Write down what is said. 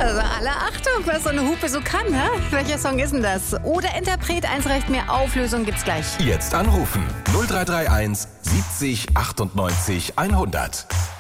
Also alle Achtung, was so eine Hupe so kann, hä? Welcher Song ist denn das? Oder Interpret, eins reicht mehr, Auflösung gibt's gleich. Jetzt anrufen 0331 70 98 100.